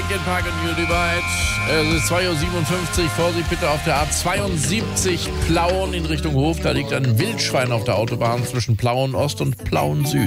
Linkin Park und You Divide. Es ist 2.57 Uhr. Vorsicht bitte auf der A72 Plauen in Richtung Hof. Da liegt ein Wildschwein auf der Autobahn zwischen Plauen Ost und Plauen Süd.